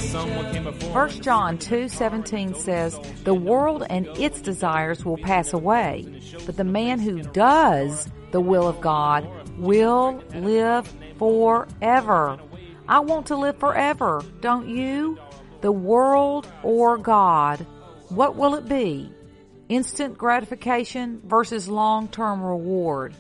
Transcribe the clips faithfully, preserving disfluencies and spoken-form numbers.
First John two seventeen says, "The world and its desires will pass away, but the man who does the will of God will live forever." I want to live forever, don't you? The world or God, what will it be? Instant gratification versus long-term reward.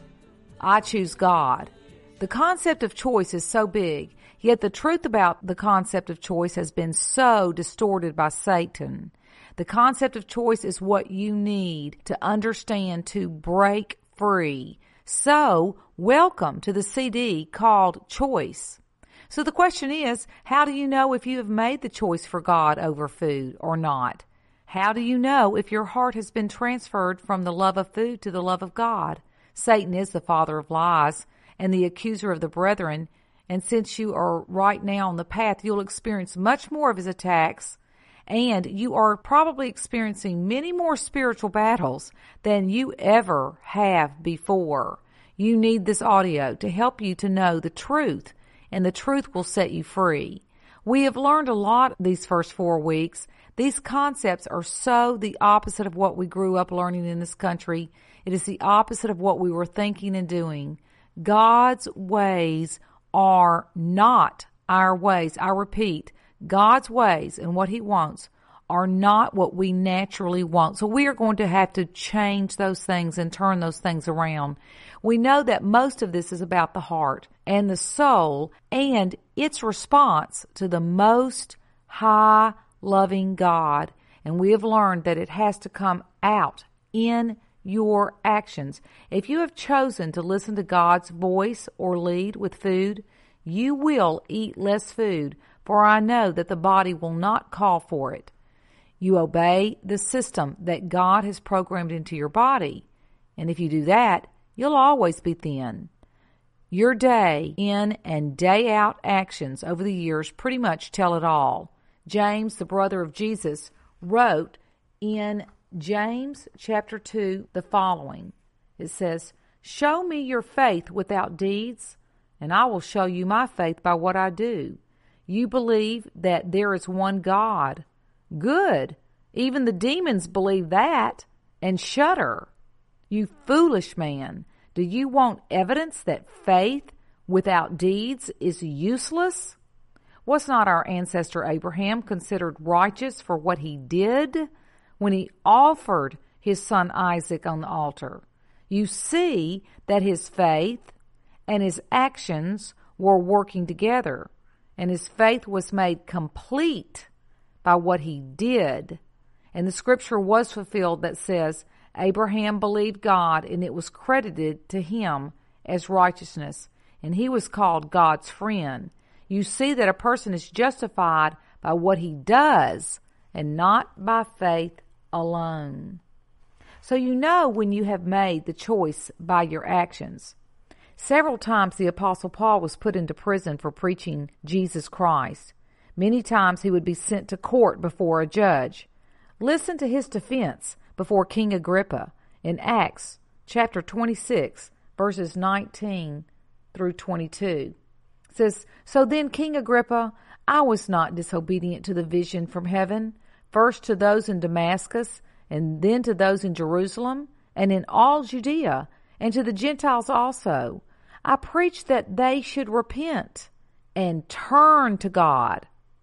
I choose God. The concept of choice is so big, yet the truth about the concept of choice has been so distorted by Satan. The concept of choice is what you need to understand to break free. So, welcome to the C D called Choice. So the question is, how do you know if you have made the choice for God over food or not? How do you know if your heart has been transferred from the love of food to the love of God? Satan is the father of lies and the accuser of the brethren, and since you are right now on the path, you'll experience much more of his attacks, and you are probably experiencing many more spiritual battles than you ever have before. You need this audio to help you to know the truth, and the truth will set you free. We have learned a lot these first four weeks. These concepts are so the opposite of what we grew up learning in this country. It is the opposite of what we were thinking and doing. God's ways are not our ways. I repeat, God's ways and what he wants are not what we naturally want. So we are going to have to change those things and turn those things around. We know that most of this is about the heart and the soul and its response to the most high loving God. And we have learned that it has to come out in your actions. If you have chosen to listen to God's voice or lead with food, you will eat less food, for I know that the body will not call for it. You obey the system that God has programmed into your body. And if you do that, you'll always be thin. Your day in and day out actions over the years pretty much tell it all. James, the brother of Jesus, wrote in James chapter two the following. It says, "Show me your faith without deeds, and I will show you my faith by what I do. You believe that there is one God. Good. Even the demons believe that and shudder. You foolish man, do you want evidence that faith without deeds is useless? Was not our ancestor Abraham considered righteous for what he did when he offered his son Isaac on the altar? You see that his faith and his actions were working together, and his faith was made complete by what he did. And the scripture was fulfilled that says, Abraham believed God, and it was credited to him as righteousness, and he was called God's friend." You see that a person is justified by what he does and not by faith alone. So you know when you have made the choice by your actions. Several times the Apostle Paul was put into prison for preaching Jesus Christ. Many times he would be sent to court before a judge. Listen to his defense before King Agrippa in Acts chapter twenty-six, verses nineteen through twenty-two. It says, "So then, King Agrippa, I was not disobedient to the vision from heaven, first to those in Damascus, and then to those in Jerusalem, and in all Judea, and to the Gentiles also. I preached that they should repent and turn to God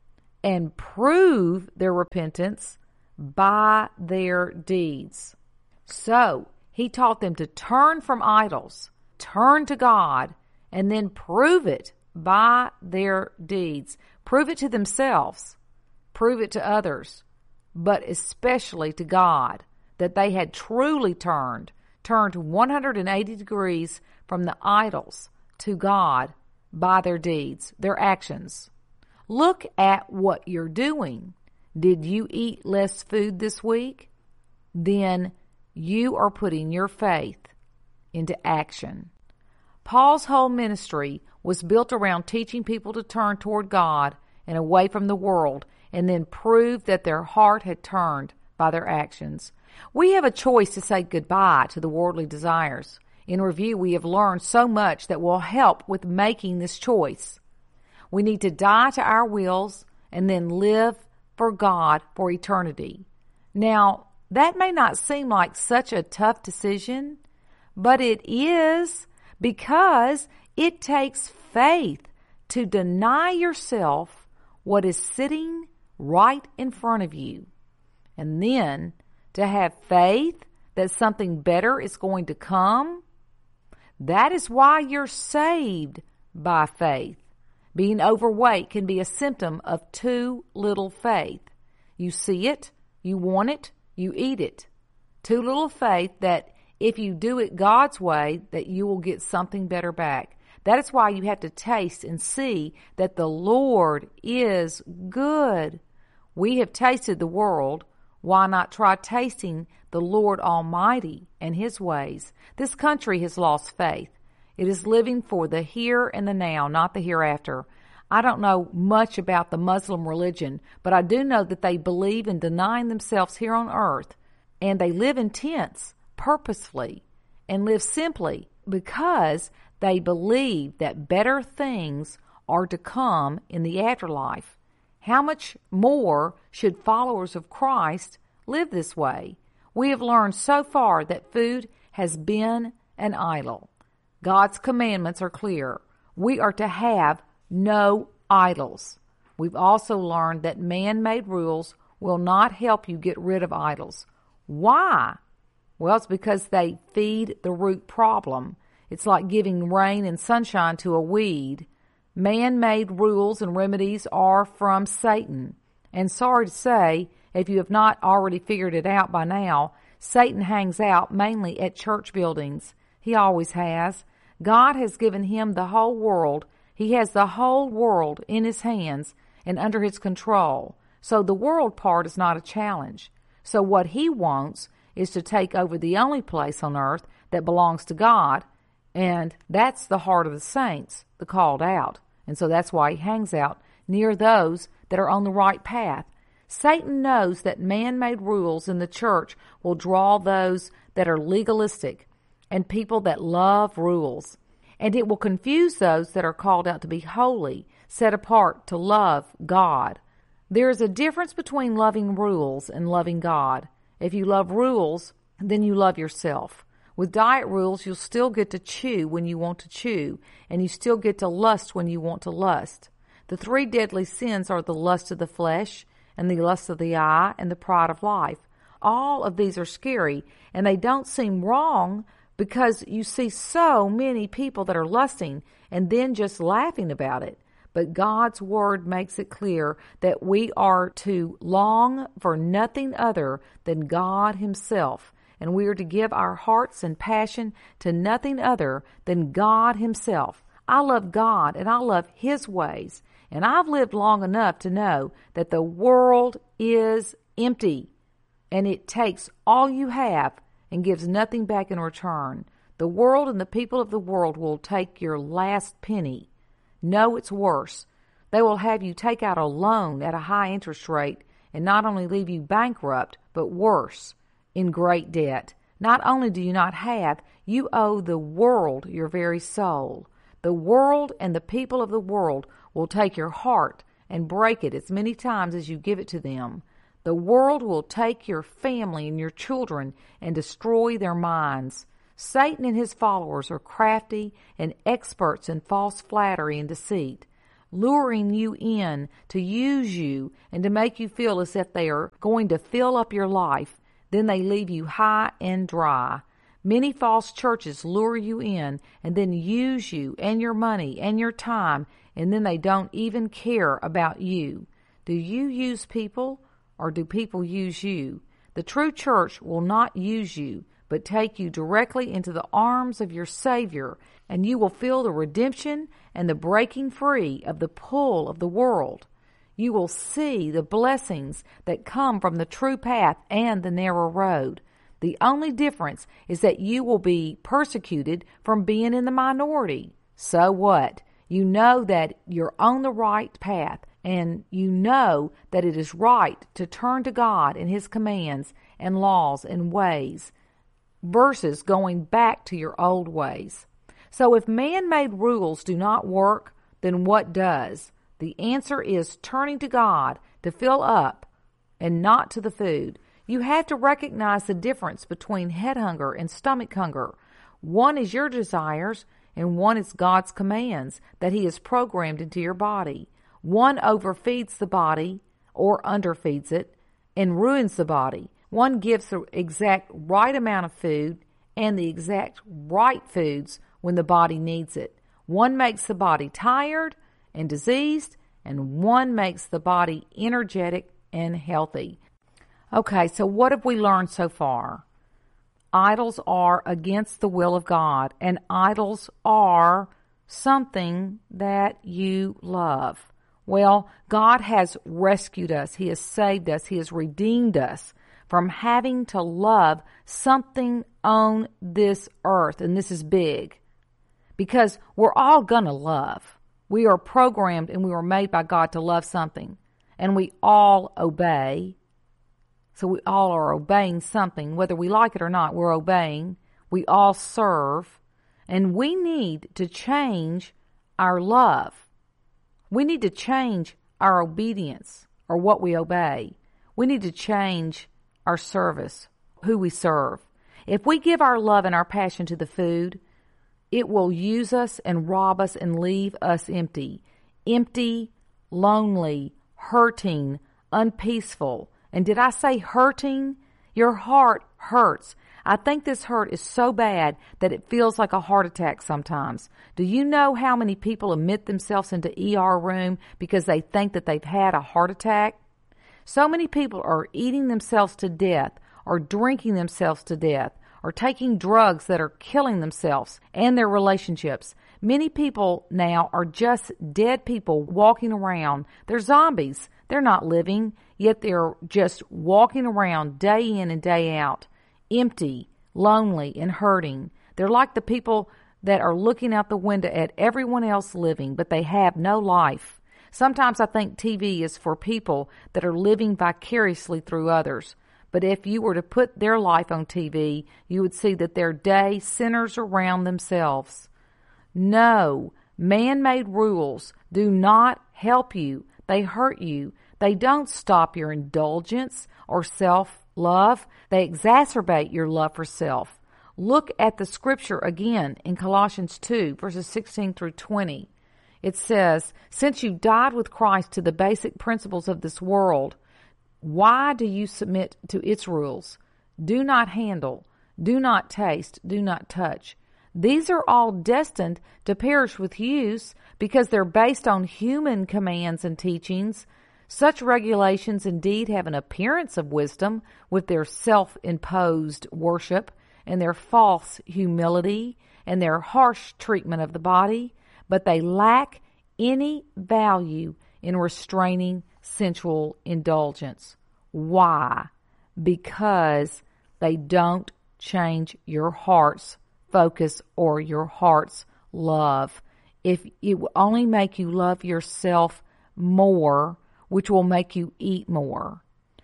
and prove their repentance by their deeds." So he taught them to turn from idols, turn to God, and then prove it by their deeds. Prove it to themselves, prove it to others, but especially to God, that they had truly turned, turned one hundred eighty degrees from the idols to God by their deeds, their actions. Look at what you're doing. Did you eat less food this week? Then you are putting your faith into action. Paul's whole ministry was built around teaching people to turn toward God and away from the world, and then prove that their heart had turned by their actions. We have a choice to say goodbye to the worldly desires. In review, we have learned so much that will help with making this choice. We need to die to our wills and then live for God for eternity. Now, that may not seem like such a tough decision, but it is, because it takes faith to deny yourself what is sitting right in front of you, and then to have faith that something better is going to come. That is why you're saved by faith. Being overweight can be a symptom of too little faith. You see it, you want it, you eat it. Too little faith that if you do it God's way, that you will get something better back. That is why you have to taste and see that the Lord is good. We have tasted the world. Why not try tasting the Lord Almighty and His ways? This country has lost faith. It is living for the here and the now, not the hereafter. I don't know much about the Muslim religion, but I do know that they believe in denying themselves here on earth, and they live in tents purposefully and live simply because they believe that better things are to come in the afterlife. How much more should followers of Christ live this way? We have learned so far that food has been an idol. God's commandments are clear. We are to have no idols. We've also learned that man-made rules will not help you get rid of idols. Why? Well, it's because they feed the root problem. It's like giving rain and sunshine to a weed. Man-made rules and remedies are from Satan. And sorry to say, if you have not already figured it out by now, Satan hangs out mainly at church buildings. He always has. God has given him the whole world. He has the whole world in his hands and under his control. So the world part is not a challenge. So what he wants is to take over the only place on earth that belongs to God, and that's the heart of the saints, the called out. And so that's why he hangs out near those that are on the right path. Satan knows that man-made rules in the church will draw those that are legalistic and people that love rules. And it will confuse those that are called out to be holy, set apart to love God. There is a difference between loving rules and loving God. If you love rules, then you love yourself. With diet rules, you'll still get to chew when you want to chew, and you still get to lust when you want to lust. The three deadly sins are the lust of the flesh, and the lust of the eye, and the pride of life. All of these are scary, and they don't seem wrong because you see so many people that are lusting and then just laughing about it. But God's Word makes it clear that we are to long for nothing other than God Himself, and we are to give our hearts and passion to nothing other than God Himself. I love God, and I love His ways, and I've lived long enough to know that the world is empty, and it takes all you have and gives nothing back in return. The world and the people of the world will take your last penny. No, it's worse. They will have you take out a loan at a high interest rate and not only leave you bankrupt, but worse, in great debt. Not only do you not have, you owe the world your very soul. The world and the people of the world will take your heart and break it as many times as you give it to them. The world will take your family and your children and destroy their minds. Satan and his followers are crafty and experts in false flattery and deceit, luring you in to use you and to make you feel as if they are going to fill up your life. Then they leave you high and dry. Many false churches lure you in and then use you and your money and your time, and then they don't even care about you. Do you use people, or do people use you? The true church will not use you, but take you directly into the arms of your Savior, and you will feel the redemption and the breaking free of the pull of the world. You will see the blessings that come from the true path and the narrow road. The only difference is that you will be persecuted from being in the minority. So what? You know that you're on the right path, and you know that it is right to turn to God and His commands and laws and ways, versus going back to your old ways. So if man-made rules do not work, then what does? The answer is turning to God to fill up and not to the food. You have to recognize the difference between head hunger and stomach hunger. One is your desires, and one is God's commands that He has programmed into your body. One overfeeds the body or underfeeds it and ruins the body. One gives the exact right amount of food and the exact right foods when the body needs it. One makes the body tired and diseased, and one makes the body energetic and healthy. Okay, so what have we learned so far? Idols are against the will of God, and idols are something that you love. Well, God has rescued us. He has saved us. He has redeemed us from having to love something on this earth, and this is big, because we're all going to love. We are programmed and we were made by God to love something, and we all obey. So we all are obeying something, whether we like it or not, we're obeying. We all serve, and we need to change our love. We need to change our obedience or what we obey. We need to change our service, who we serve. If we give our love and our passion to the food, it will use us and rob us and leave us empty. Empty, lonely, hurting, unpeaceful. And did I say hurting? Your heart hurts. I think this hurt is so bad that it feels like a heart attack sometimes. Do you know how many people admit themselves into E R room because they think that they've had a heart attack? So many people are eating themselves to death, or drinking themselves to death, or taking drugs that are killing themselves and their relationships. Many people now are just dead people walking around. They're zombies. They're not living, yet they're just walking around day in and day out, empty, lonely, and hurting. They're like the people that are looking out the window at everyone else living, but they have no life. Sometimes I think T V is for people that are living vicariously through others. But if you were to put their life on T V, you would see that their day centers around themselves. No, man-made rules do not help you. They hurt you. They don't stop your indulgence or self-love. They exacerbate your love for self. Look at the scripture again in Colossians two, verses sixteen through twenty. It says, since you died with Christ to the basic principles of this world, why do you submit to its rules? Do not handle, do not taste, do not touch. These are all destined to perish with use because they're based on human commands and teachings. Such regulations indeed have an appearance of wisdom with their self-imposed worship and their false humility and their harsh treatment of the body, but they lack any value in restraining sensual indulgence. Why? Because they don't change your heart's focus or your heart's love. If it will only make you love yourself more, which will make you eat more.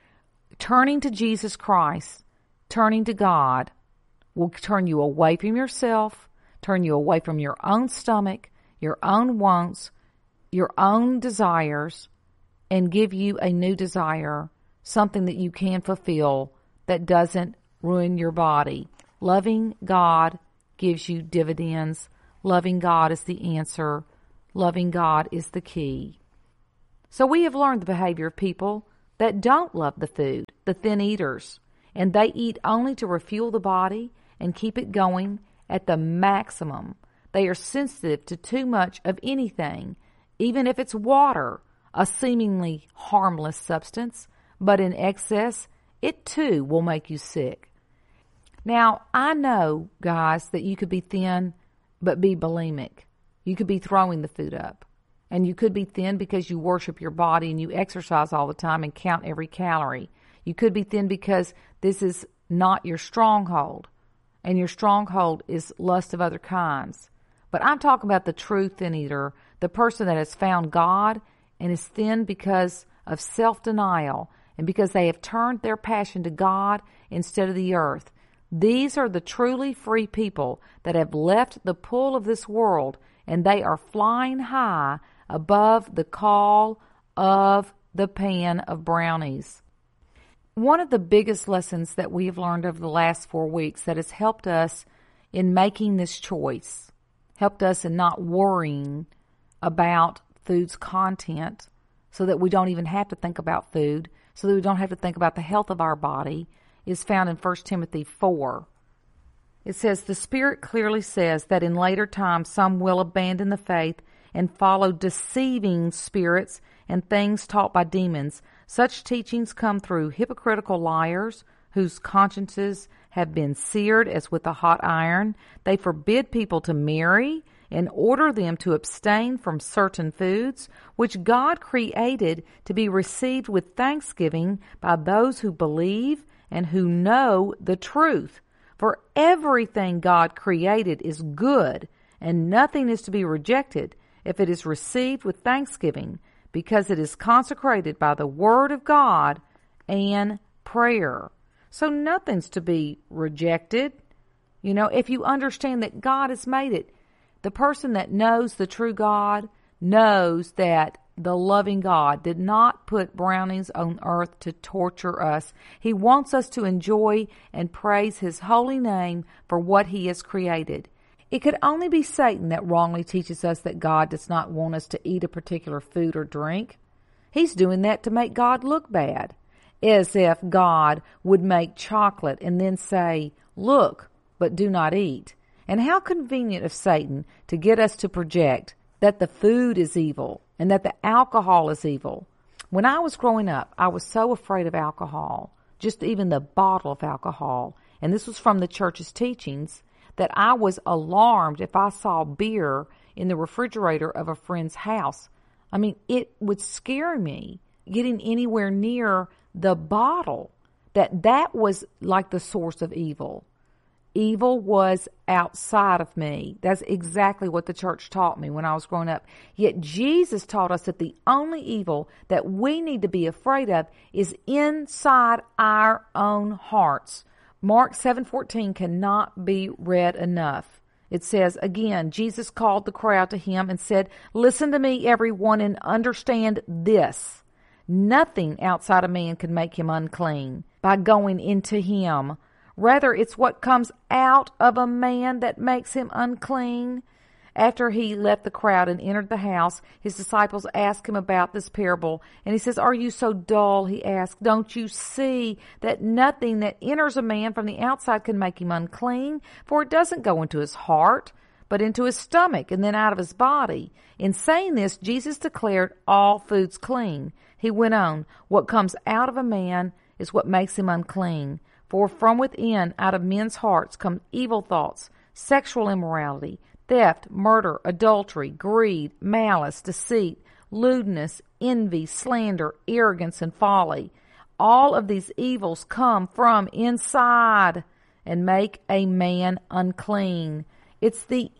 Turning to Jesus Christ, turning to God, will turn you away from yourself, turn you away from your own stomach, your own wants, your own desires, and give you a new desire, something that you can fulfill that doesn't ruin your body. Loving God gives you dividends. Loving God is the answer. Loving God is the key. So we have learned the behavior of people that don't love the food, the thin eaters, and they eat only to refuel the body and keep it going at the maximum. They are sensitive to too much of anything, even if it's water, a seemingly harmless substance, but in excess, it too will make you sick. Now, I know, guys, that you could be thin but be bulimic. You could be throwing the food up. And you could be thin because you worship your body and you exercise all the time and count every calorie. You could be thin because this is not your stronghold. And your stronghold is lust of other kinds. But I'm talking about the true thin eater, the person that has found God and is thin because of self-denial and because they have turned their passion to God instead of the earth. These are the truly free people that have left the pull of this world, and they are flying high above the call of the pan of brownies. One of the biggest lessons that we've learned over the last four weeks that has helped us in making this choice, helped us in not worrying about food's content so that we don't even have to think about food, so that we don't have to think about the health of our body, is found in First Timothy four. It says, the Spirit clearly says that in later times some will abandon the faith and follow deceiving spirits and things taught by demons. Such teachings come through hypocritical liars whose consciences have been seared as with a hot iron. They forbid people to marry and order them to abstain from certain foods, which God created to be received with thanksgiving by those who believe and who know the truth. For everything God created is good, and nothing is to be rejected if it is received with thanksgiving, because it is consecrated by the Word of God and prayer. So nothing's to be rejected. You know, if you understand that God has made it, the person that knows the true God knows that the loving God did not put brownies on earth to torture us. He wants us to enjoy and praise His holy name for what He has created. It could only be Satan that wrongly teaches us that God does not want us to eat a particular food or drink. He's doing that to make God look bad, as if God would make chocolate and then say, look, but do not eat. And how convenient of Satan to get us to project that the food is evil and that the alcohol is evil. When I was growing up, I was so afraid of alcohol, just even the bottle of alcohol, and this was from the church's teachings, that I was alarmed if I saw beer in the refrigerator of a friend's house. I mean, it would scare me getting anywhere near the bottle, that that was like the source of evil. Evil was outside of me. That's exactly what the church taught me when I was growing up. Yet Jesus taught us that the only evil that we need to be afraid of is inside our own hearts. Mark seven fourteen cannot be read enough. It says, again, Jesus called the crowd to Him and said, listen to me, everyone, and understand this. Nothing outside of man can make him unclean by going into him. Rather, it's what comes out of a man that makes him unclean. After He left the crowd and entered the house, His disciples asked Him about this parable. And He says, are you so dull? He asked. Don't you see that nothing that enters a man from the outside can make him unclean? For it doesn't go into his heart, but into his stomach and then out of his body. In saying this, Jesus declared all foods clean. He went on, what comes out of a man is what makes him unclean. For from within, out of men's hearts, come evil thoughts, sexual immorality, theft, murder, adultery, greed, malice, deceit, lewdness, envy, slander, arrogance, and folly. All of these evils come from inside and make a man unclean. It's the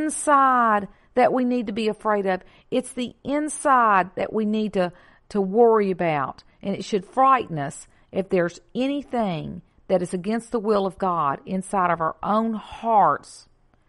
inside that we need to be afraid of. It's the inside that we need to, to worry about. And it should frighten us if there's anything that is against the will of God inside of our own hearts.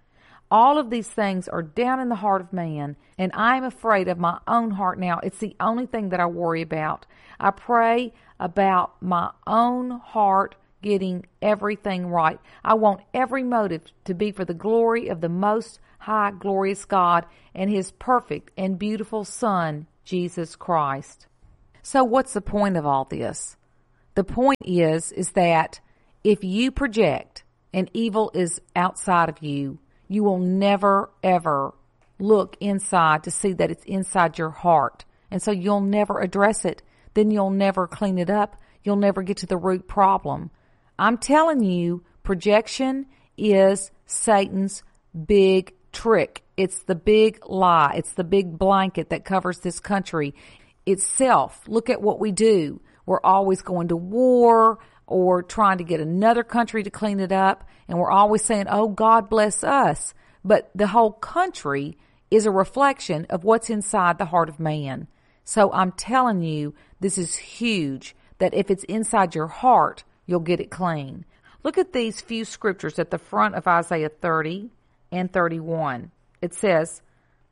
All of these things are down in the heart of man, and I'm afraid of my own heart now. It's the only thing that I worry about. I pray about my own heart getting everything right. I want every motive to be for the glory of the Most High, glorious God and His perfect and beautiful Son, Jesus Christ. So what's the point of all this? The point is, is that if you project and evil is outside of you, you will never, ever look inside to see that it's inside your heart. And so you'll never address it. Then you'll never clean it up. You'll never get to the root problem. I'm telling you, projection is Satan's big trick. It's the big lie. It's the big blanket that covers this country itself. Look at what we do. We're always going to war or trying to get another country to clean it up. And we're always saying, oh, God bless us. But the whole country is a reflection of what's inside the heart of man. So I'm telling you, this is huge, that if it's inside your heart, you'll get it clean. Look at these few scriptures at the front of Isaiah thirty and thirty-one. It says,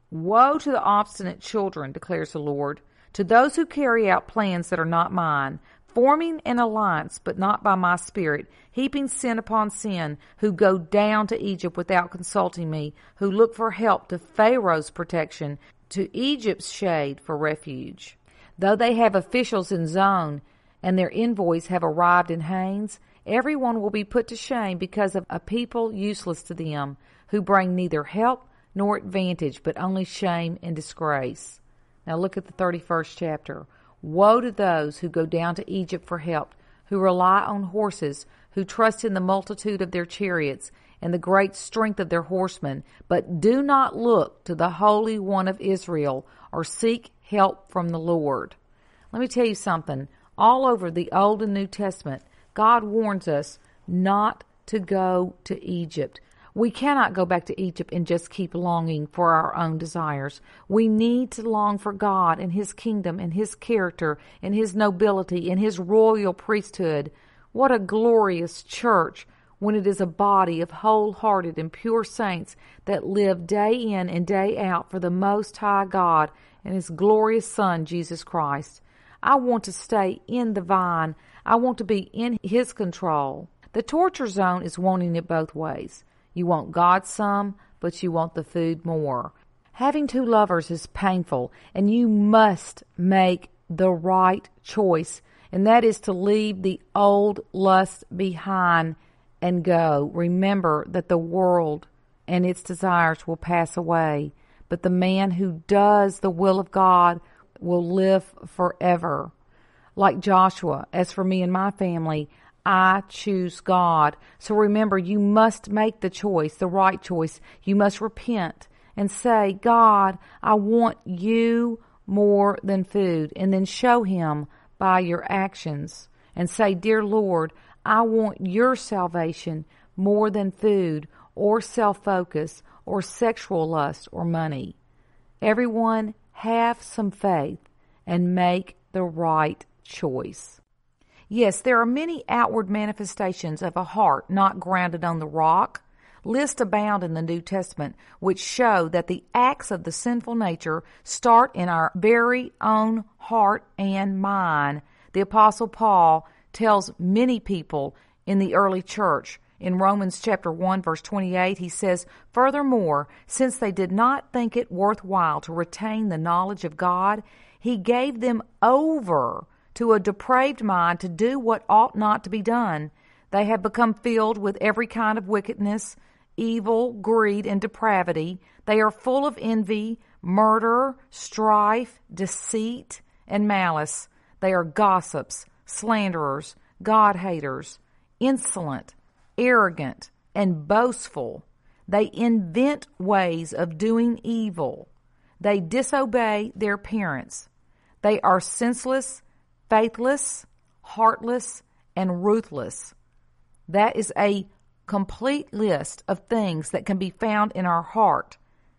Woe to the obstinate children, declares the Lord, to those who carry out plans that are not mine, forming an alliance, but not by my spirit, heaping sin upon sin, who go down to Egypt without consulting me, who look for help to Pharaoh's protection, to Egypt's shade for refuge. Though they have officials in Zone, and their envoys have arrived in Hanes, everyone will be put to shame because of a people useless to them, who bring neither help nor advantage, but only shame and disgrace. Now look at the thirty-first chapter. Woe to those who go down to Egypt for help, who rely on horses, who trust in the multitude of their chariots and the great strength of their horsemen, but do not look to the Holy One of Israel or seek help from the Lord. Let me tell you something. All over the Old and New Testament, God warns us not to go to Egypt. We cannot go back to Egypt and just keep longing for our own desires. We need to long for God and His kingdom and His character and His nobility and His royal priesthood. What a glorious church when it is a body of wholehearted and pure saints that live day in and day out for the Most High God and His glorious Son, Jesus Christ. I want to stay in the vine. I want to be in His control. The torture zone is wanting it both ways. You want God some, but you want the food more. Having two lovers is painful, and you must make the right choice, and that is to leave the old lust behind and go. Remember that the world and its desires will pass away, but the man who does the will of God will live forever. Like Joshua, as for me and my family, I choose God. So remember, you must make the choice, the right choice. You must repent and say, God, I want you more than food. And then show Him by your actions and say, dear Lord, I want your salvation more than food or self-focus or sexual lust or money. Everyone have some faith and make the right choice. Yes, there are many outward manifestations of a heart not grounded on the rock. Lists abound in the New Testament which show that the acts of the sinful nature start in our very own heart and mind. The Apostle Paul tells many people in the early church in Romans chapter one verse twenty-eight, he says, furthermore, since they did not think it worthwhile to retain the knowledge of God, He gave them over to a depraved mind to do what ought not to be done. They have become filled with every kind of wickedness, evil, greed, and depravity. They are full of envy, murder, strife, deceit, and malice. They are gossips, slanderers, God-haters, insolent, arrogant, and boastful. They invent ways of doing evil. They disobey their parents. They are senseless, faithless, heartless, and ruthless. That is a complete list of things that can be found in our heart.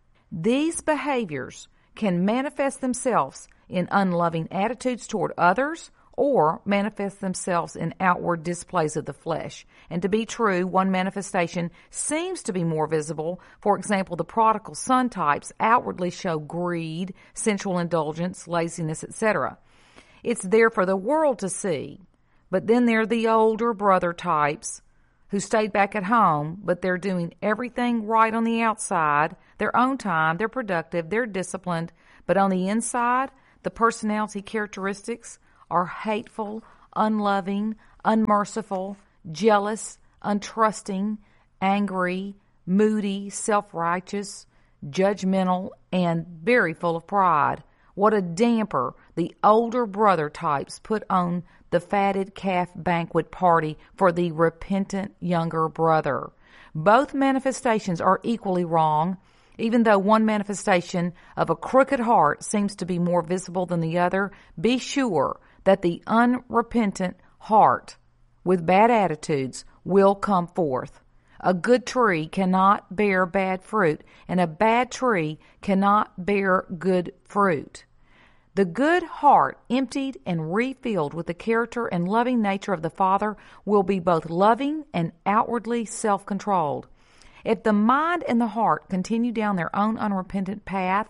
These behaviors can manifest themselves in unloving attitudes toward others or manifest themselves in outward displays of the flesh. And to be true, one manifestation seems to be more visible. For example, the prodigal son types outwardly show greed, sensual indulgence, laziness, et cetera. It's there for the world to see. But then there are the older brother types who stayed back at home, but they're doing everything right on the outside, their own time, they're productive, they're disciplined, but on the inside, the personality characteristics are hateful, unloving, unmerciful, jealous, untrusting, angry, moody, self-righteous, judgmental, and very full of pride. What a damper the older brother types put on the fatted calf banquet party for the repentant younger brother. Both manifestations are equally wrong, even though one manifestation of a crooked heart seems to be more visible than the other. Be sure that the unrepentant heart with bad attitudes will come forth. A good tree cannot bear bad fruit, and a bad tree cannot bear good fruit. The good heart, emptied and refilled with the character and loving nature of the Father, will be both loving and outwardly self-controlled. If the mind and the heart continue down their own unrepentant path,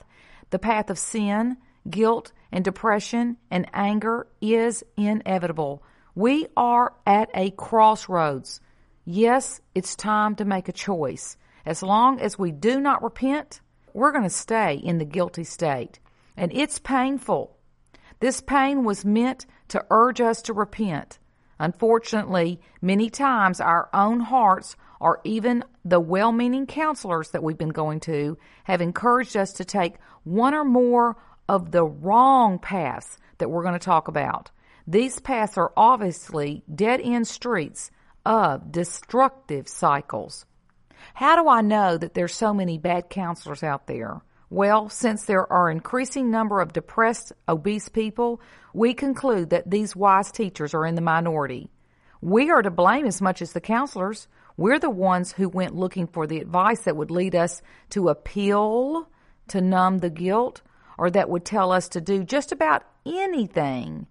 The path of sin, guilt, and depression and anger is inevitable. We are at a crossroads. Yes, it's time to make a choice. As long as we do not repent, we're going to stay in the guilty state. And it's painful. This pain was meant to urge us to repent. Unfortunately, many times our own hearts, or even the well-meaning counselors that we've been going to, have encouraged us to take one or more of the wrong paths that we're going to talk about. These paths are obviously dead-end streets of destructive cycles. How do I know that there's so many bad counselors out there? Well, since there are an increasing number of depressed, obese people, we conclude that these wise teachers are in the minority. We are to blame as much as the counselors. We're the ones who went looking for the advice that would lead us to a pill to numb the guilt, or that would tell us to do just about anything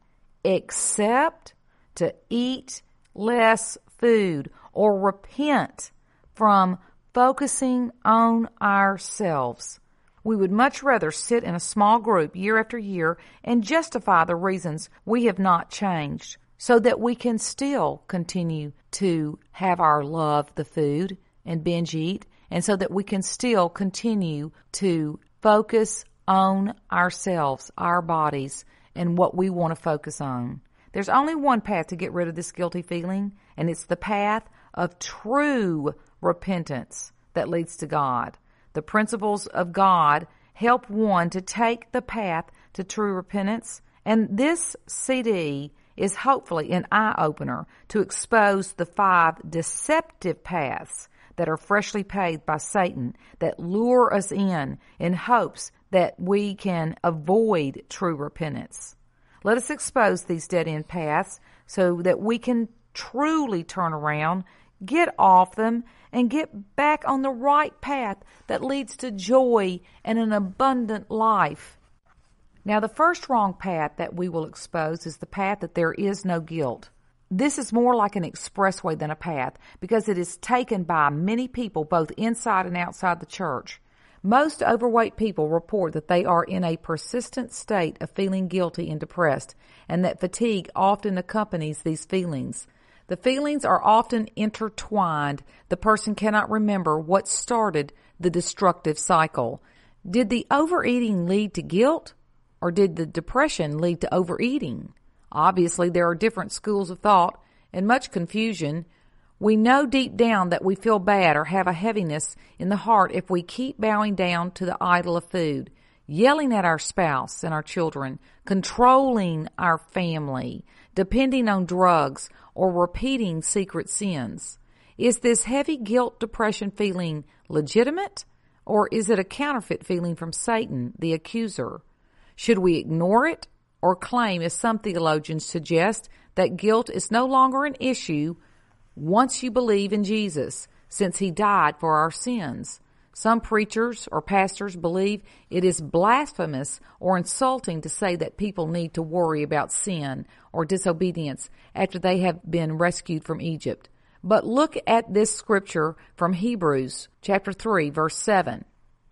except to eat less food or repent from focusing on ourselves. We would much rather sit in a small group year after year and justify the reasons we have not changed so that we can still continue to have our love the food and binge eat, and so that we can still continue to focus on ourselves, our bodies, and what we want to focus on. There's only one path to get rid of this guilty feeling, and it's the path of true repentance that leads to God. The principles of God help one to take the path to true repentance, and this C D is hopefully an eye-opener to expose the five deceptive paths that are freshly paved by Satan that lure us in in hopes that we can avoid true repentance. Let us expose these dead-end paths so that we can truly turn around, get off them, and get back on the right path that leads to joy and an abundant life. Now, the first wrong path that we will expose is the path that there is no guilt. This is more like an expressway than a path because it is taken by many people both inside and outside the church. Most overweight people report that they are in a persistent state of feeling guilty and depressed, and that fatigue often accompanies these feelings. The feelings are often intertwined. The person cannot remember what started the destructive cycle. Did the overeating lead to guilt, or did the depression lead to overeating? Obviously, there are different schools of thought and much confusion. We know deep down that we feel bad or have a heaviness in the heart if we keep bowing down to the idol of food, yelling at our spouse and our children, controlling our family, depending on drugs, or repeating secret sins. Is this heavy guilt depression feeling legitimate, or is it a counterfeit feeling from Satan, the accuser? Should we ignore it or claim, as some theologians suggest, that guilt is no longer an issue once you believe in Jesus, since he died for our sins? Some preachers or pastors believe it is blasphemous or insulting to say that people need to worry about sin or disobedience after they have been rescued from Egypt. But look at this scripture from Hebrews chapter three, verse seven.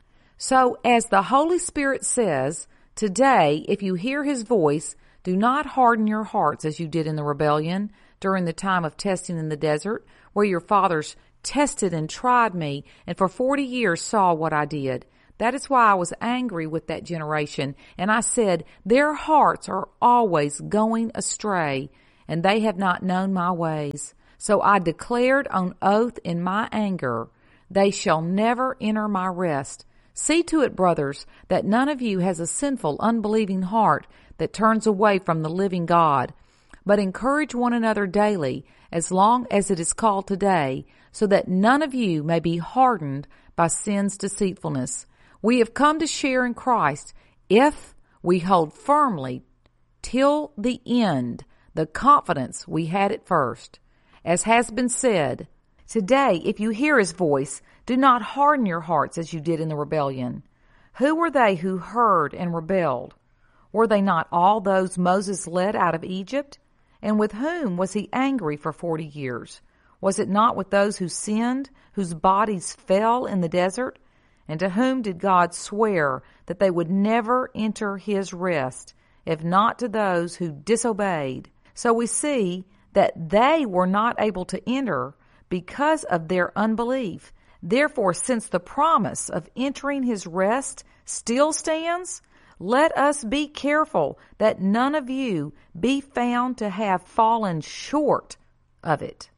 So as the Holy Spirit says, today, if you hear his voice, do not harden your hearts as you did in the rebellion during the time of testing in the desert, where your fathers tested and tried me, and for forty years saw what I did. That is why I was angry with that generation, and I said, their hearts are always going astray, and they have not known my ways. So I declared on oath in my anger, they shall never enter my rest. See to it, brothers, that none of you has a sinful, unbelieving heart that turns away from the living God, but encourage one another daily, as long as it is called today, so that none of you may be hardened by sin's deceitfulness. We have come to share in Christ if we hold firmly till the end the confidence we had at first. As has been said, today, if you hear his voice, do not harden your hearts as you did in the rebellion. Who were they who heard and rebelled? Were they not all those Moses led out of Egypt? And with whom was he angry for forty years? Was it not with those who sinned, whose bodies fell in the desert? And to whom did God swear that they would never enter his rest, if not to those who disobeyed? So we see that they were not able to enter because of their unbelief. Therefore, since the promise of entering his rest still stands, let us be careful that none of you be found to have fallen short of it.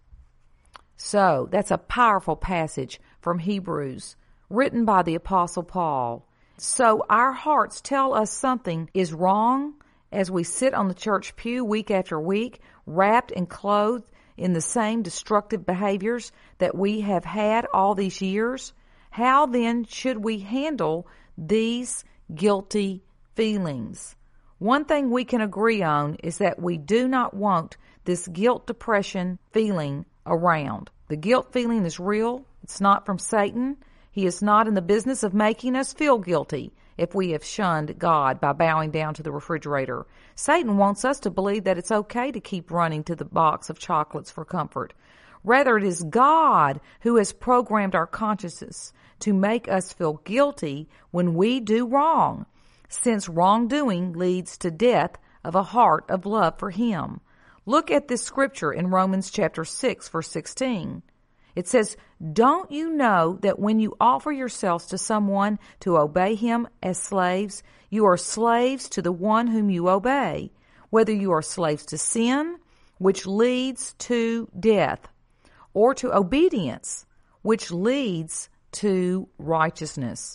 So, that's a powerful passage from Hebrews, written by the Apostle Paul. So, our hearts tell us something is wrong as we sit on the church pew week after week, wrapped and clothed in the same destructive behaviors that we have had all these years. How then should we handle these guilty feelings? One thing we can agree on is that we do not want this guilt depression feeling around. The guilt feeling is real. It's not from Satan. He is not in the business of making us feel guilty if we have shunned God by bowing down to the refrigerator. Satan wants us to believe that it's okay to keep running to the box of chocolates for comfort. Rather, it is God who has programmed our consciences to make us feel guilty when we do wrong, since wrongdoing leads to death of a heart of love for Him. Look at this scripture in Romans chapter six, verse sixteen. It says, "Don't you know that when you offer yourselves to someone to obey him as slaves, you are slaves to the one whom you obey, whether you are slaves to sin, which leads to death, or to obedience, which leads to righteousness."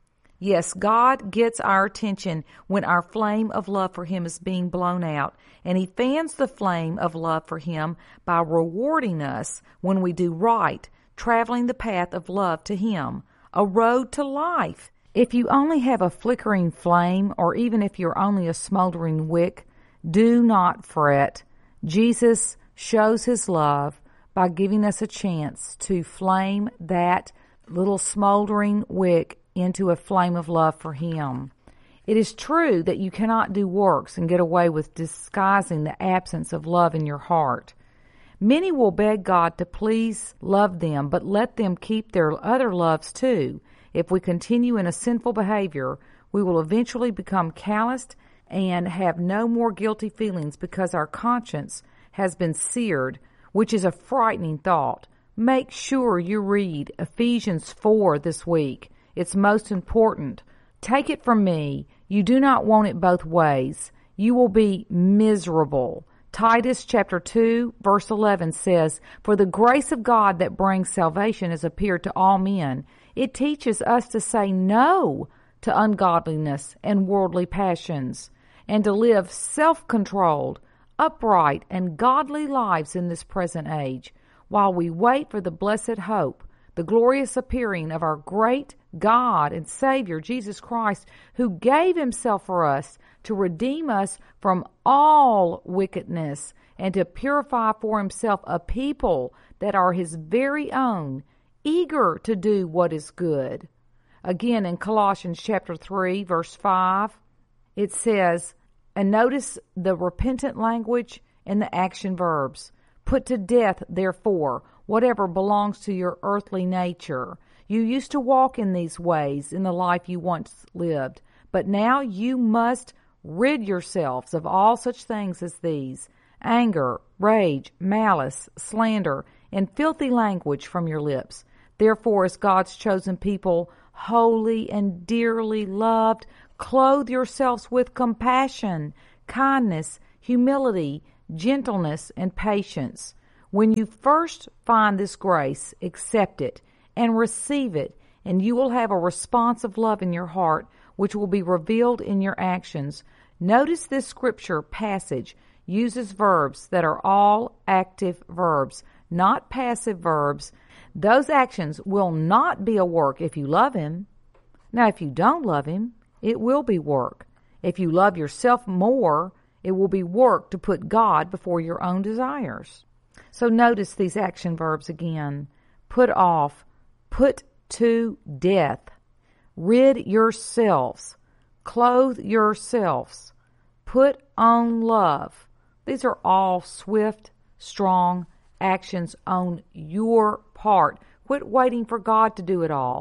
Yes, God gets our attention when our flame of love for Him is being blown out, and He fans the flame of love for Him by rewarding us when we do right, traveling the path of love to Him, a road to life. If you only have a flickering flame, or even if you're only a smoldering wick, do not fret. Jesus shows His love by giving us a chance to flame that little smoldering wick into a flame of love for Him. It is true that you cannot do works and get away with disguising the absence of love in your heart. Many will beg God to please love them, but let them keep their other loves too. If we continue in a sinful behavior, we will eventually become calloused and have no more guilty feelings because our conscience has been seared, which is a frightening thought. Make sure you read Ephesians four this week. It's most important. Take it from me, you do not want it both ways. You will be miserable. Titus chapter two, verse eleven says, "For the grace of God that brings salvation has appeared to all men." It teaches us to say no to ungodliness and worldly passions, and to live self-controlled, upright, and godly lives in this present age, while we wait for the blessed hope, the glorious appearing of our great God and Savior, Jesus Christ, who gave Himself for us to redeem us from all wickedness and to purify for Himself a people that are His very own, eager to do what is good. Again, in Colossians chapter three, verse five, it says, and notice the repentant language and the action verbs. "Put to death, therefore, whatever belongs to your earthly nature. You used to walk in these ways in the life you once lived, but now you must rid yourselves of all such things as these: anger, rage, malice, slander, and filthy language from your lips. Therefore, as God's chosen people, holy and dearly loved, clothe yourselves with compassion, kindness, humility, gentleness, and patience. When you first find this grace, accept it and receive it, and you will have a response of love in your heart, which will be revealed in your actions." Notice this scripture passage uses verbs that are all active verbs, not passive verbs. Those actions will not be a work if you love Him. Now, if you don't love Him, it will be work. If you love yourself more, it will be work to put God before your own desires. So notice these action verbs again. Put off, put to death, rid yourselves, clothe yourselves, put on love. These are all swift, strong actions on your part. Quit waiting for God to do it all.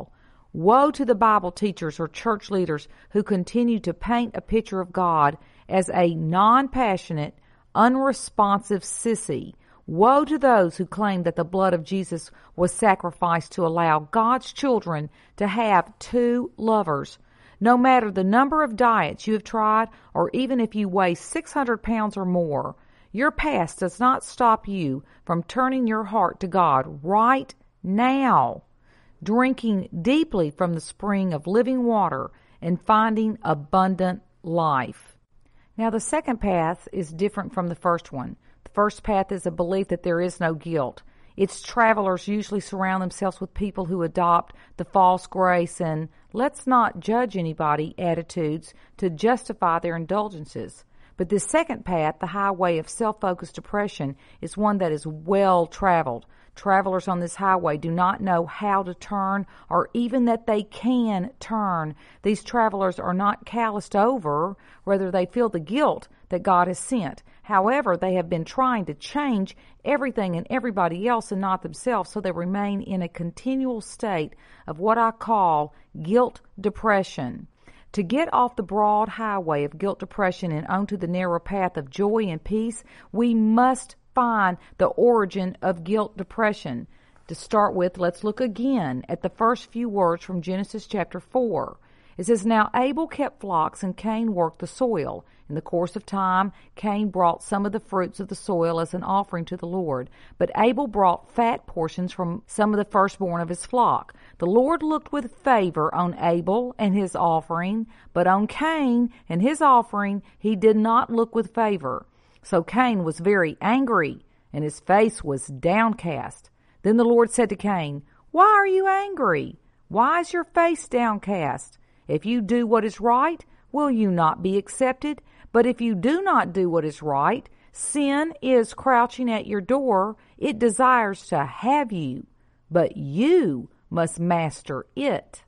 Woe to the Bible teachers or church leaders who continue to paint a picture of God as a non-passionate, unresponsive sissy. Woe to those who claim that the blood of Jesus was sacrificed to allow God's children to have two lovers. No matter the number of diets you have tried, or even if you weigh six hundred pounds or more, your past does not stop you from turning your heart to God right now, drinking deeply from the spring of living water and finding abundant life. Now, the second path is different from the first one. The first path is a belief that there is no guilt. Its travelers usually surround themselves with people who adopt the false grace and let's not judge anybody attitudes to justify their indulgences. But this second path, the highway of self-focused depression, is one that is well traveled. Travelers on this highway do not know how to turn or even that they can turn. These travelers are not calloused over, rather they feel the guilt that God has sent. However, they have been trying to change everything and everybody else and not themselves, so they remain in a continual state of what I call guilt depression. To get off the broad highway of guilt depression and onto the narrow path of joy and peace, we must find the origin of guilt depression. To start with, let's look again at the first few words from Genesis chapter four. It says, Now Abel kept flocks and Cain worked the soil. In the course of time, Cain brought some of the fruits of the soil as an offering to the Lord, but Abel brought fat portions from some of the firstborn of his flock. The Lord looked with favor on Abel and his offering, but on Cain and his offering he did not look with favor. So Cain was very angry, and his face was downcast. Then the Lord said to Cain, Why are you angry? Why is your face downcast? If you do what is right, will you not be accepted? But if you do not do what is right, sin is crouching at your door. It desires to have you, but you must master it.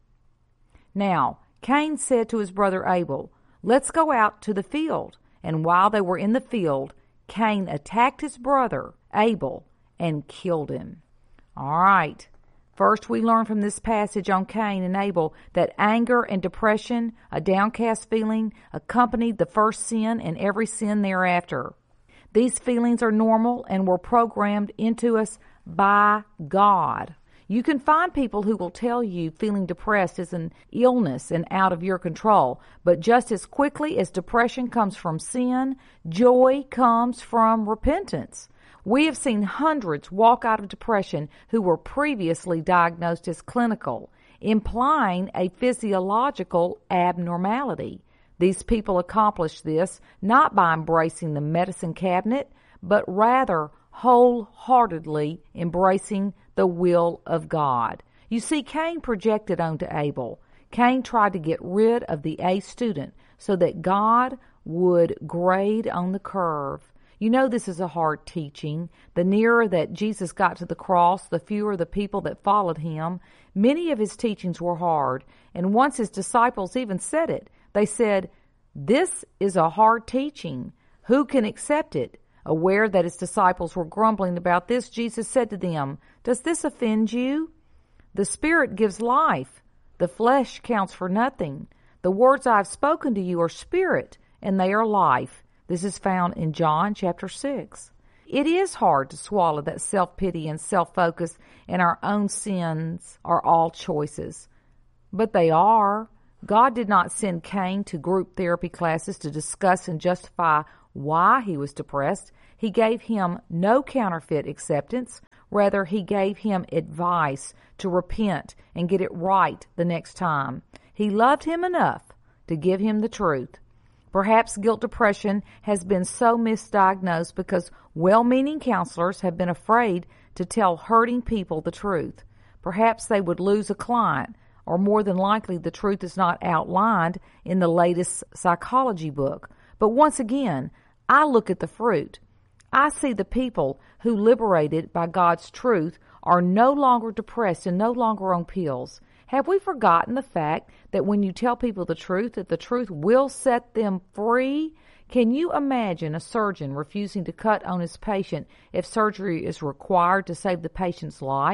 Now, Cain said to his brother Abel, Let's go out to the field. And while they were in the field, Cain attacked his brother Abel and killed him. All right. First, we learn from this passage on Cain and Abel that anger and depression, a downcast feeling, accompanied the first sin and every sin thereafter. These feelings are normal and were programmed into us by God. You can find people who will tell you feeling depressed is an illness and out of your control. But just as quickly as depression comes from sin, joy comes from repentance. We have seen hundreds walk out of depression who were previously diagnosed as clinical, implying a physiological abnormality. These people accomplish this not by embracing the medicine cabinet, but rather wholeheartedly embracing the will of God. You see, Cain projected onto Abel. Cain tried to get rid of the A student so that God would grade on the curve. You know this is a hard teaching. The nearer that Jesus got to the cross, the fewer the people that followed him. Many of his teachings were hard, and once his disciples even said it. They said, This is a hard teaching. Who can accept it? Aware that his disciples were grumbling about this, Jesus said to them, Does this offend you? The Spirit gives life. The flesh counts for nothing. The words I have spoken to you are spirit, and they are life. This is found in John chapter six. It is hard to swallow that self-pity and self-focus and our own sins are all choices. But they are. God did not send Cain to group therapy classes to discuss and justify why he was depressed. He gave him no counterfeit acceptance. Rather, he gave him advice to repent and get it right the next time. He loved him enough to give him the truth. Perhaps guilt depression has been so misdiagnosed because well-meaning counselors have been afraid to tell hurting people the truth. Perhaps they would lose a client, or more than likely the truth is not outlined in the latest psychology book. But once again, I look at the fruit. I see the people who, liberated by God's truth, are no longer depressed and no longer on pills. Have we forgotten the fact that when you tell people the truth, that the truth will set them free? Can you imagine a surgeon refusing to cut on his patient if surgery is required to save the patient's life?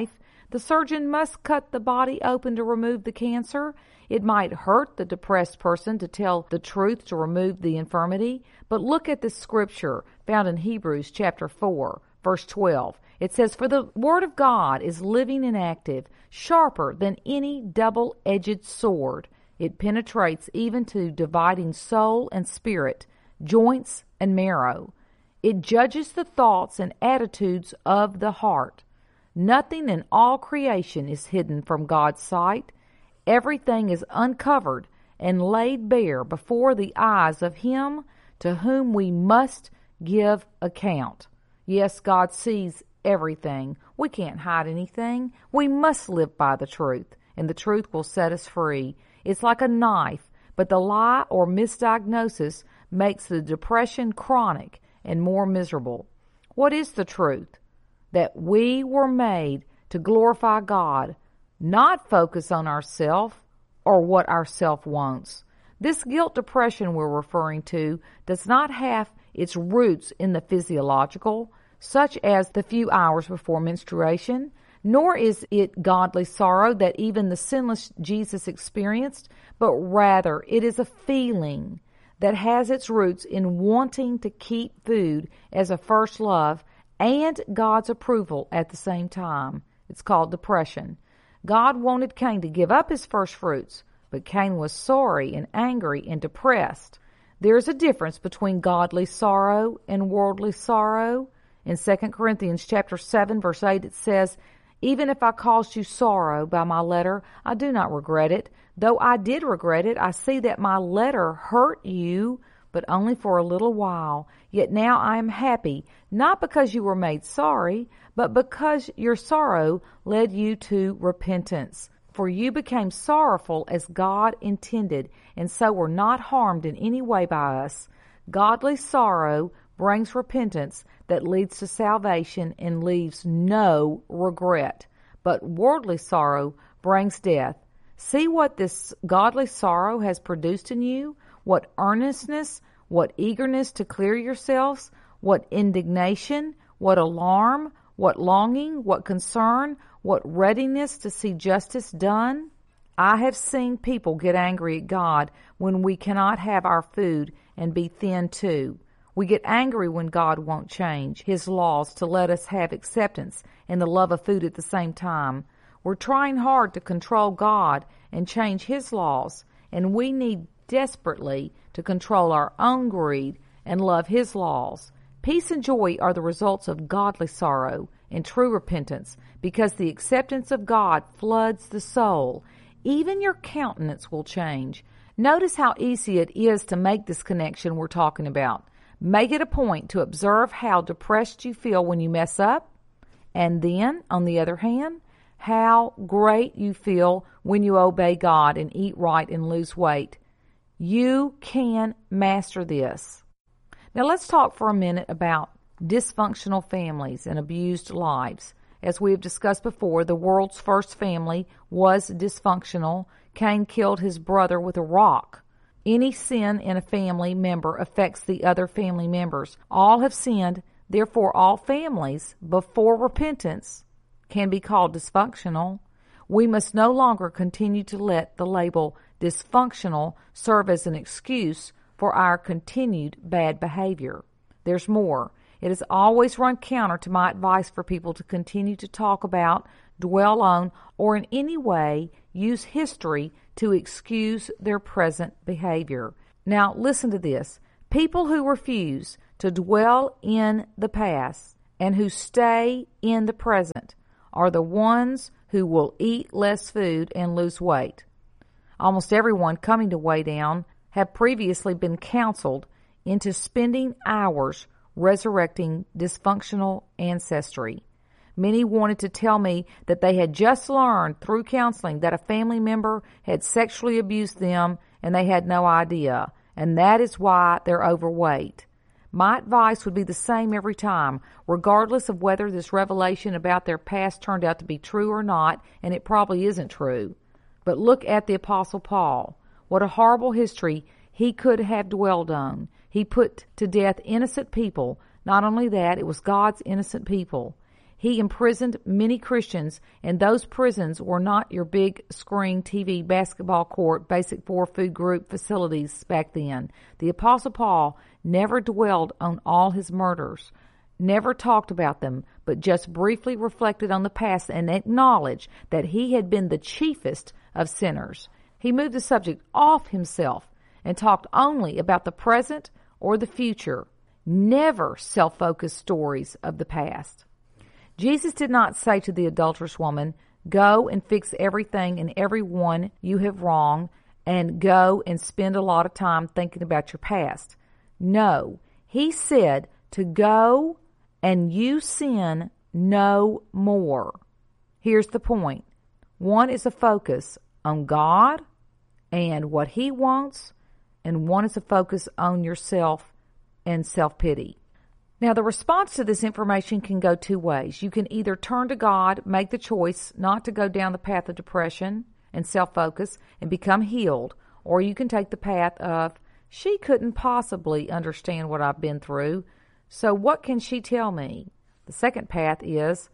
The surgeon must cut the body open to remove the cancer. It might hurt the depressed person to tell the truth to remove the infirmity. But look at this scripture found in Hebrews chapter four, verse twelve. It says, "For the word of God is living and active, sharper than any double-edged sword. It penetrates even to dividing soul and spirit, joints and marrow. It judges the thoughts and attitudes of the heart. Nothing in all creation is hidden from God's sight. Everything is uncovered and laid bare before the eyes of Him to whom we must give account." Yes, God sees everything. We can't hide anything. We must live by the truth, and the truth will set us free. It's like a knife, but the lie or misdiagnosis makes the depression chronic and more miserable. What is the truth? That we were made to glorify God, not focus on ourselves or what ourself wants. This guilt depression we're referring to does not have its roots in the physiological, such as the few hours before menstruation, nor is it godly sorrow that even the sinless Jesus experienced, but rather it is a feeling that has its roots in wanting to keep food as a first love and God's approval at the same time. It's called depression. God wanted Cain to give up his first fruits, but Cain was sorry and angry and depressed. There is a difference between godly sorrow and worldly sorrow. In Second Corinthians chapter seven, verse eight, it says, "Even if I caused you sorrow by my letter, I do not regret it. Though I did regret it, I see that my letter hurt you, but only for a little while. Yet now I am happy, not because you were made sorry, but because your sorrow led you to repentance. For you became sorrowful as God intended, and so were not harmed in any way by us." Godly sorrow brings repentance that leads to salvation and leaves no regret. But worldly sorrow brings death. See what this godly sorrow has produced in you, what earnestness, what eagerness to clear yourselves, what indignation, what alarm, what longing, what concern, what readiness to see justice done. I have seen people get angry at God when we cannot have our food and be thin too. We get angry when God won't change His laws to let us have acceptance and the love of food at the same time. We're trying hard to control God and change His laws, and we need desperately to control our own greed and love His laws. Peace and joy are the results of godly sorrow and true repentance, because the acceptance of God floods the soul. Even your countenance will change. Notice how easy it is to make this connection we're talking about. Make it a point to observe how depressed you feel when you mess up, and then, on the other hand, how great you feel when you obey God and eat right and lose weight. You can master this. Now let's talk for a minute about dysfunctional families and abused lives. As we have discussed before, the world's first family was dysfunctional. Cain killed his brother with a rock. Any sin in a family member affects the other family members. All have sinned, therefore all families, before repentance, can be called dysfunctional. We must no longer continue to let the label dysfunctional serve as an excuse for our continued bad behavior. There's more. It has always run counter to my advice for people to continue to talk about, dwell on, or in any way use history to excuse their present behavior. Now, listen to this. People who refuse to dwell in the past and who stay in the present are the ones who will eat less food and lose weight. Almost everyone coming to Weigh Down have previously been counseled into spending hours resurrecting dysfunctional ancestry. Many wanted to tell me that they had just learned through counseling that a family member had sexually abused them and they had no idea, and that is why they're overweight. My advice would be the same every time, regardless of whether this revelation about their past turned out to be true or not, and it probably isn't true. But look at the Apostle Paul. What a horrible history he could have dwelled on. He put to death innocent people. Not only that, it was God's innocent people. He imprisoned many Christians, and those prisons were not your big screen T V, basketball court, basic four food group facilities back then. The Apostle Paul never dwelled on all his murders, never talked about them, but just briefly reflected on the past and acknowledged that he had been the chiefest of sinners. He moved the subject off himself and talked only about the present or the future, never self-focused stories of the past. Jesus did not say to the adulterous woman, "Go and fix everything and everyone you have wronged, and go and spend a lot of time thinking about your past." No, he said to go and you sin no more. Here's the point. One is a focus on God and what he wants, and one is a focus on yourself and self-pity. Now, the response to this information can go two ways. You can either turn to God, make the choice not to go down the path of depression and self-focus and become healed, or you can take the path of, she couldn't possibly understand what I've been through, so what can she tell me? The second path is,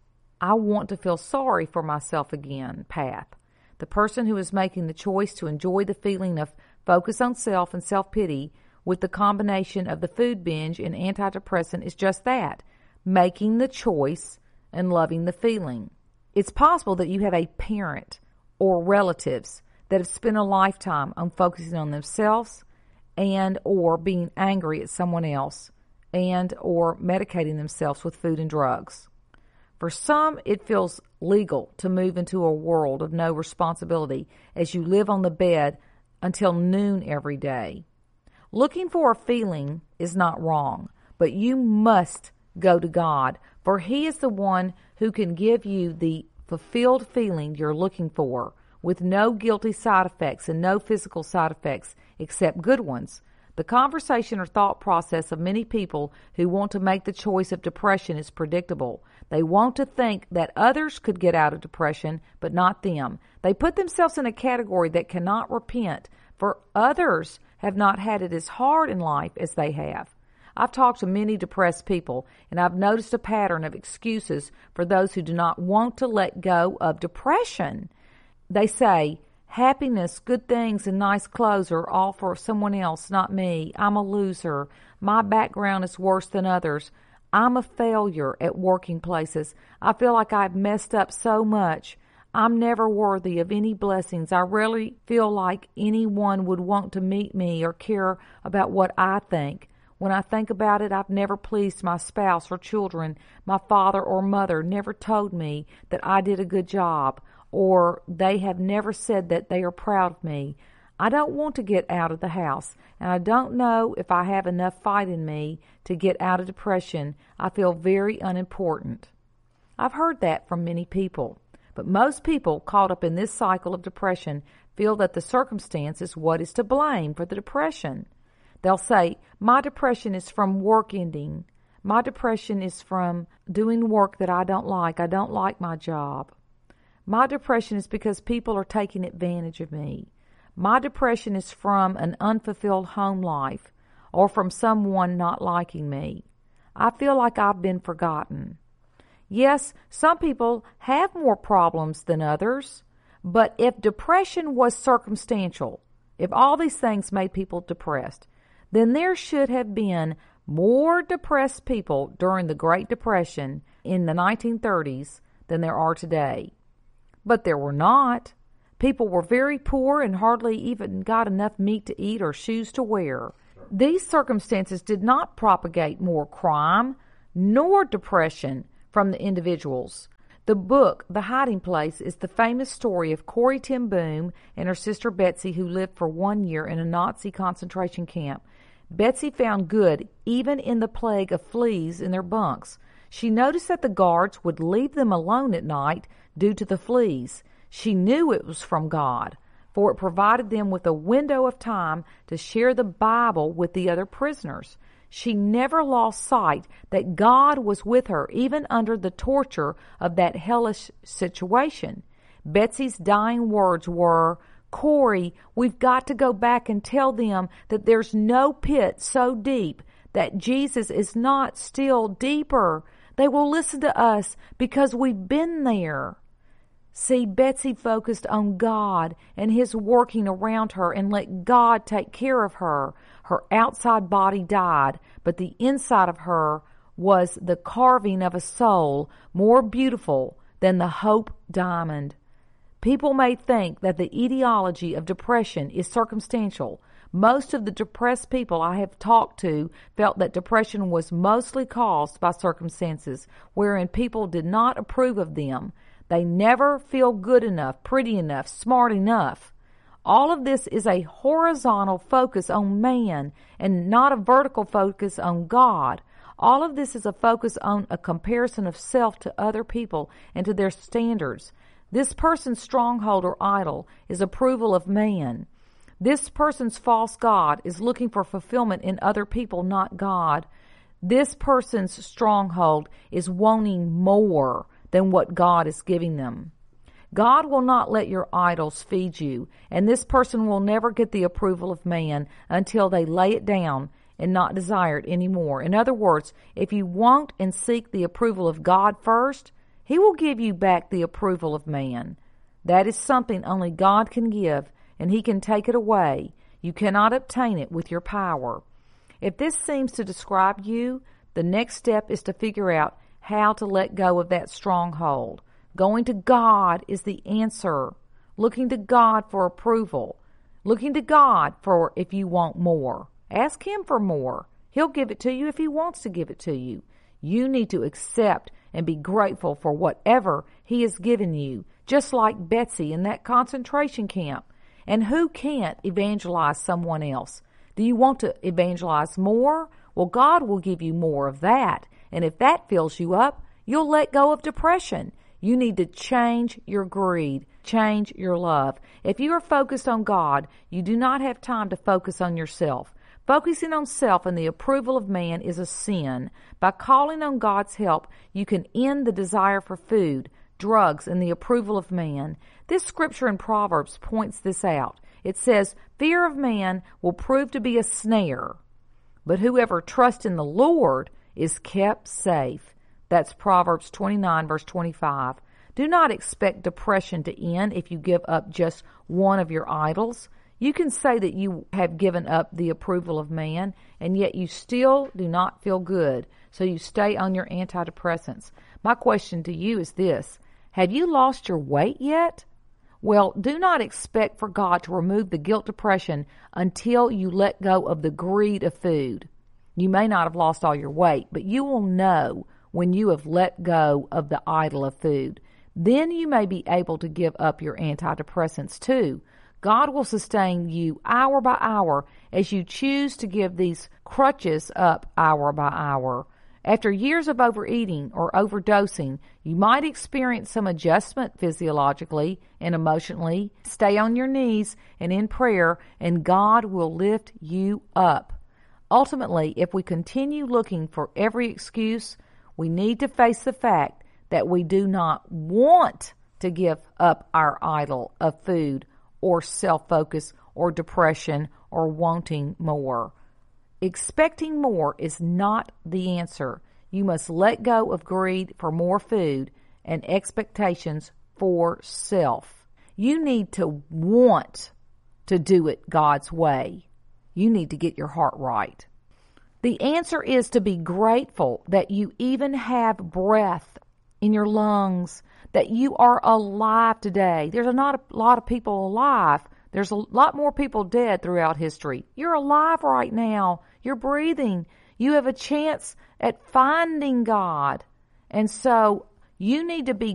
I want to feel sorry for myself again path. The person who is making the choice to enjoy the feeling of focus on self and self-pity with the combination of the food binge and antidepressant is just that, making the choice and loving the feeling. It's possible that you have a parent or relatives that have spent a lifetime on focusing on themselves and or being angry at someone else and or medicating themselves with food and drugs. For some, it feels legal to move into a world of no responsibility as you live on the bed until noon every day. Looking for a feeling is not wrong, but you must go to God, for he is the one who can give you the fulfilled feeling you're looking for with no guilty side effects and no physical side effects except good ones. The conversation or thought process of many people who want to make the choice of depression is predictable. They want to think that others could get out of depression, but not them. They put themselves in a category that cannot repent, for others have not had it as hard in life as they have. I've talked to many depressed people, and I've noticed a pattern of excuses for those who do not want to let go of depression. They say, happiness, good things, and nice clothes are all for someone else, not me. I'm a loser. My background is worse than others. I'm a failure at working places. I feel like I've messed up so much. I'm never worthy of any blessings. I rarely feel like anyone would want to meet me or care about what I think. When I think about it, I've never pleased my spouse or children. My father or mother never told me that I did a good job, or they have never said that they are proud of me. I don't want to get out of the house, and I don't know if I have enough fight in me to get out of depression. I feel very unimportant. I've heard that from many people. But most people caught up in this cycle of depression feel that the circumstance is what is to blame for the depression. They'll say, my depression is from work ending. My depression is from doing work that I don't like. I don't like my job. My depression is because people are taking advantage of me. My depression is from an unfulfilled home life or from someone not liking me. I feel like I've been forgotten. Yes, some people have more problems than others, but if depression was circumstantial, if all these things made people depressed, then there should have been more depressed people during the Great Depression in the nineteen thirties than there are today. But there were not. People were very poor and hardly even got enough meat to eat or shoes to wear. These circumstances did not propagate more crime nor depression from the individuals. The book, The Hiding Place, is the famous story of Corrie ten Boom and her sister Betsy, who lived for one year in a Nazi concentration camp. Betsy found good even in the plague of fleas in their bunks. She noticed that the guards would leave them alone at night due to the fleas. She knew it was from God, for it provided them with a window of time to share the Bible with the other prisoners. She never lost sight that God was with her, even under the torture of that hellish situation. Betsy's dying words were, Corrie, we've got to go back and tell them that there's no pit so deep, that Jesus is not still deeper. They will listen to us because we've been there. See, Betsy focused on God and His working around her and let God take care of her. Her outside body died, but the inside of her was the carving of a soul more beautiful than the hope diamond. People may think that the etiology of depression is circumstantial. Most of the depressed people I have talked to felt that depression was mostly caused by circumstances wherein people did not approve of them. They never feel good enough, pretty enough, smart enough. All of this is a horizontal focus on man and not a vertical focus on God. All of this is a focus on a comparison of self to other people and to their standards. This person's stronghold or idol is approval of man. This person's false god is looking for fulfillment in other people, not God. This person's stronghold is wanting more than what God is giving them. God will not let your idols feed you, and this person will never get the approval of man until they lay it down and not desire it anymore. In other words, if you want and seek the approval of God first, He will give you back the approval of man. That is something only God can give, and He can take it away. You cannot obtain it with your power. If this seems to describe you, the next step is to figure out how to let go of that stronghold. Going to God is the answer. Looking to God for approval. Looking to God for if you want more. Ask Him for more. He'll give it to you if He wants to give it to you. You need to accept and be grateful for whatever He has given you, just like Betsy in that concentration camp. And who can't evangelize someone else? Do you want to evangelize more? Well, God will give you more of that. And if that fills you up, you'll let go of depression. You need to change your greed, change your love. If you are focused on God, you do not have time to focus on yourself. Focusing on self and the approval of man is a sin. By calling on God's help, you can end the desire for food, drugs, and the approval of man. This scripture in Proverbs points this out. It says, fear of man will prove to be a snare, but whoever trusts in the Lord is kept safe. That's Proverbs twenty-nine, verse twenty-five. Do not expect depression to end if you give up just one of your idols. You can say that you have given up the approval of man, and yet you still do not feel good, so you stay on your antidepressants. My question to you is this: have you lost your weight yet? Well, do not expect for God to remove the guilt depression until you let go of the greed of food. You may not have lost all your weight, but you will know when you have let go of the idol of food. Then you may be able to give up your antidepressants too. God will sustain you hour by hour as you choose to give these crutches up hour by hour. After years of overeating or overdosing, you might experience some adjustment physiologically and emotionally. Stay on your knees and in prayer, and God will lift you up. Ultimately, if we continue looking for every excuse, we need to face the fact that we do not want to give up our idol of food or self-focus or depression or wanting more. Expecting more is not the answer. You must let go of greed for more food and expectations for self. You need to want to do it God's way. You need to get your heart right. The answer is to be grateful that you even have breath in your lungs, that you are alive today. There's not a lot of people alive. There's a lot more people dead throughout history. You're alive right now. You're breathing. You have a chance at finding God. And so you need to be